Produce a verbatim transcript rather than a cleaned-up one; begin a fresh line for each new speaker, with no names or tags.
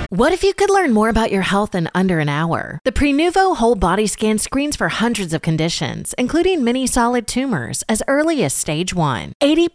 What if you could learn more about your health in under an hour? The Prenuvo Whole Body Scan screens for hundreds of conditions, including many solid tumors, as early as stage one. eighty